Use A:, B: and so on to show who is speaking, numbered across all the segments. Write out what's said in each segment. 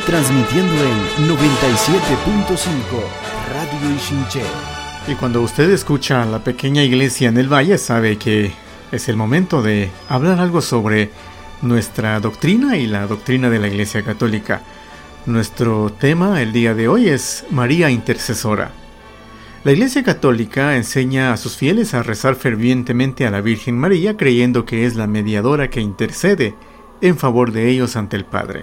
A: transmitiendo en 97.5 Radio Ixinché.
B: Y cuando usted escucha a la pequeña iglesia en el valle, sabe que es el momento de hablar algo sobre nuestra doctrina y la doctrina de la Iglesia Católica. Nuestro tema el día de hoy es María Intercesora. La Iglesia Católica enseña a sus fieles a rezar fervientemente a la Virgen María, creyendo que es la mediadora que intercede en favor de ellos ante el Padre.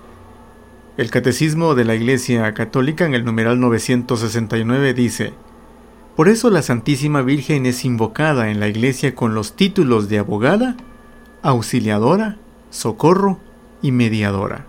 B: El Catecismo de la Iglesia Católica en el numeral 969 dice: por eso la Santísima Virgen es invocada en la Iglesia con los títulos de abogada, auxiliadora, socorro y mediadora.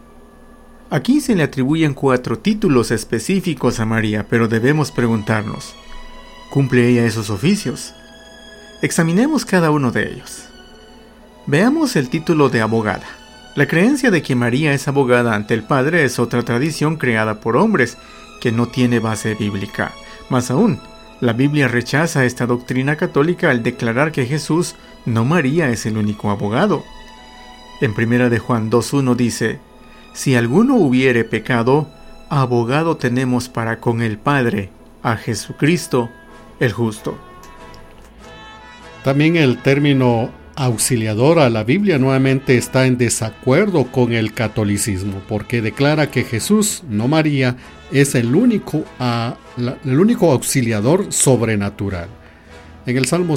B: Aquí se le atribuyen 4 títulos específicos a María, pero debemos preguntarnos, ¿cumple ella esos oficios? Examinemos cada uno de ellos. Veamos el título de abogada. La creencia de que María es abogada ante el Padre es otra tradición creada por hombres que no tiene base bíblica. Más aún, la Biblia rechaza esta doctrina católica al declarar que Jesús, no María, es el único abogado. En 1 de Juan 2:1 dice: si alguno hubiere pecado, abogado tenemos para con el Padre, a Jesucristo, el justo.
C: También el término auxiliadora, la Biblia nuevamente está en desacuerdo con el catolicismo, porque declara que Jesús, no María, es el único auxiliador sobrenatural. En el Salmo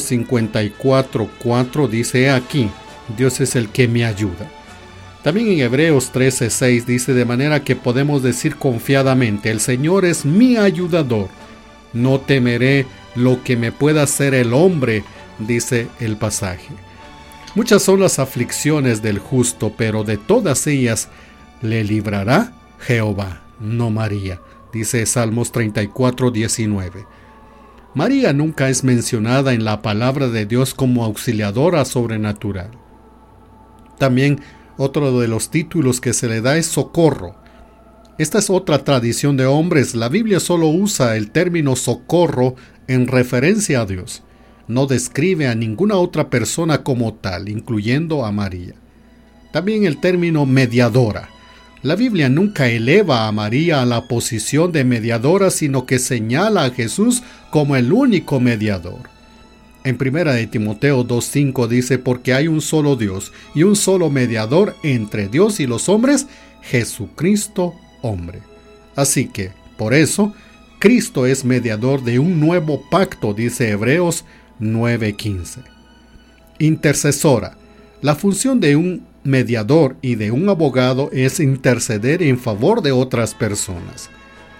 C: 54:4 dice: aquí, Dios es el que me ayuda. También en Hebreos 13:6 dice: de manera que podemos decir confiadamente, el Señor es mi ayudador, no temeré lo que me pueda hacer el hombre, dice el pasaje. Muchas son las aflicciones del justo, pero de todas ellas le librará Jehová, no María, dice Salmos 34:19. María nunca es mencionada en la palabra de Dios como auxiliadora sobrenatural. También otro de los títulos que se le da es socorro. Esta es otra tradición de hombres. La Biblia solo usa el término socorro en referencia a Dios. No describe a ninguna otra persona como tal, incluyendo a María. También el término mediadora. La Biblia nunca eleva a María a la posición de mediadora, sino que señala a Jesús como el único mediador. En 1 de Timoteo 2:5 dice: porque hay un solo Dios y un solo mediador entre Dios y los hombres, Jesucristo hombre. Así que, por eso, Cristo es mediador de un nuevo pacto, dice Hebreos 9:15. Intercesora. La función de un mediador y de un abogado es interceder en favor de otras personas.